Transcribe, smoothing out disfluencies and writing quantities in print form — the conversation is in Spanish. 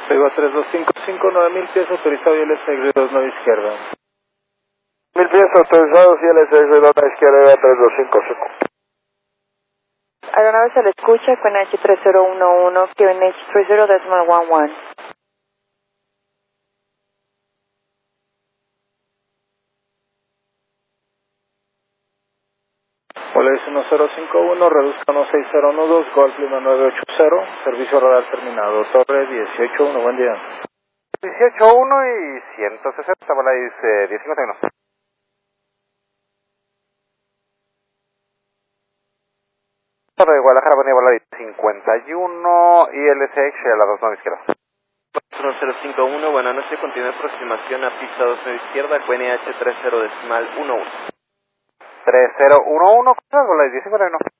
Pego 3255, 9000 pies autorizado y LSX 29 izquierda. 1000 pies autorizados y LSX 29 izquierda 3255. Aeronave se le escucha, QNH 3011, QNH 30.11. Volaris 1051, reduzca 1602, Golf Lima 980, servicio radar terminado, Torre 181, buen día. 181 y 160, Volaris 1051. Torre de Guadalajara, buen día, Volaris 51 y LSX a la 29 izquierda. 1051, buenas noches, continúa aproximación a pista 29 izquierda, QNH 30.11. 3011, Volaris 1051.